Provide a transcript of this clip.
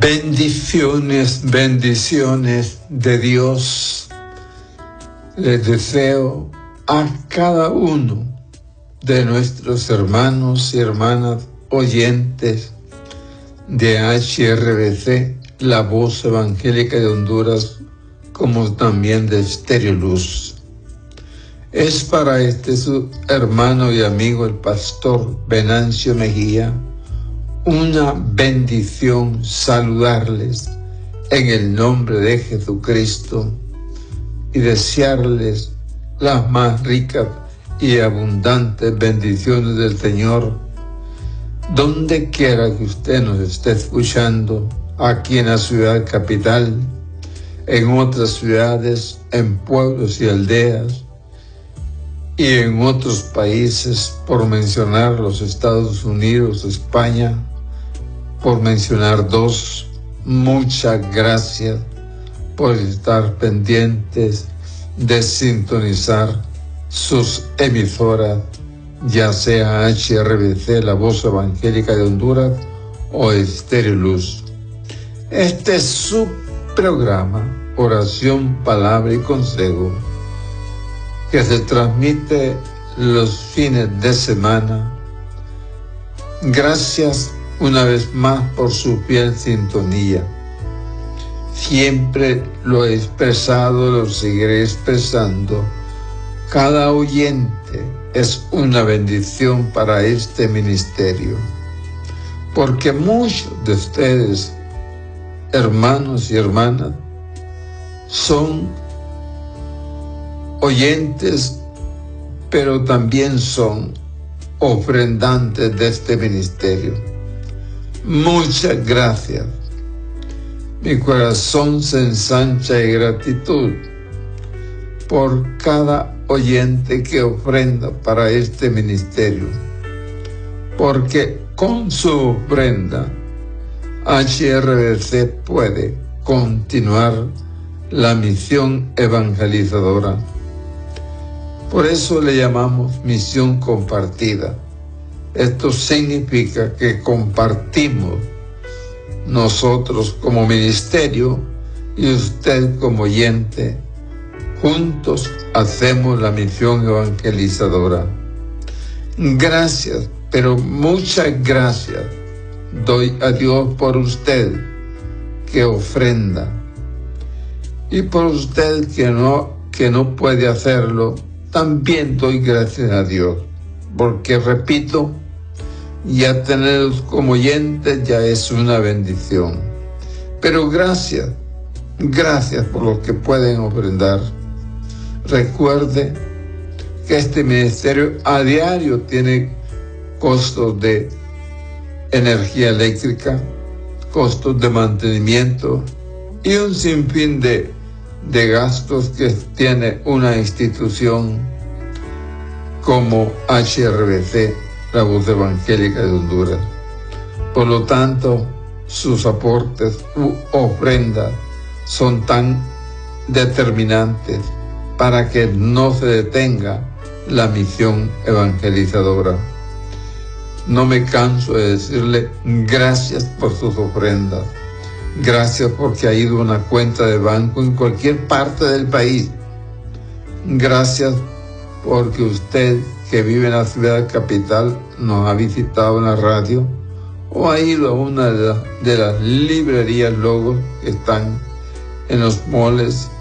Bendiciones, bendiciones de Dios. Les deseo a cada uno de nuestros hermanos y hermanas oyentes de HRBC, la voz evangélica de Honduras, como también de Estéreo Luz. Es para su hermano y amigo el pastor Venancio Mejía una bendición saludarles en el nombre de Jesucristo y desearles las más ricas y abundantes bendiciones del Señor, donde quiera que usted nos esté escuchando, aquí en la ciudad capital, en otras ciudades, en pueblos y aldeas, y en otros países, por mencionar los Estados Unidos, España, por mencionar dos. Muchas gracias por estar pendientes de sintonizar sus emisoras, ya sea HRBC, la voz evangélica de Honduras, o Estéreo Luz. Este es su programa, Oración, Palabra y Consejo, que se transmite los fines de semana. Gracias una vez más por su fiel sintonía. Siempre lo he expresado, lo seguiré expresando. Cada oyente es una bendición para este ministerio, porque muchos de ustedes, hermanos y hermanas, son oyentes, pero también son ofrendantes de este ministerio. Muchas gracias. Mi corazón se ensancha de gratitud por cada oyente que ofrenda para este ministerio, porque con su ofrenda HRBC puede continuar la misión evangelizadora. Por eso le llamamos misión compartida. Esto significa que compartimos nosotros como ministerio y usted como oyente. Juntos hacemos la misión evangelizadora. Gracias, pero muchas gracias doy a Dios por usted que ofrenda, y por usted que no puede hacerlo. También doy gracias a Dios, porque repito, ya tenerlos como oyentes ya es una bendición. Pero gracias por los que pueden ofrendar. Recuerde que este ministerio a diario tiene costos de energía eléctrica, costos de mantenimiento y un sinfín de gastos que tiene una institución como HRBC, la voz evangélica de Honduras. Por lo tanto, sus aportes u ofrendas son tan determinantes para que no se detenga la misión evangelizadora. No me canso de decirle gracias por sus ofrendas. Gracias porque ha ido a una cuenta de banco en cualquier parte del país. Gracias porque usted que vive en la ciudad capital nos ha visitado en la radio o ha ido a una de las librerías Logos que están en los moles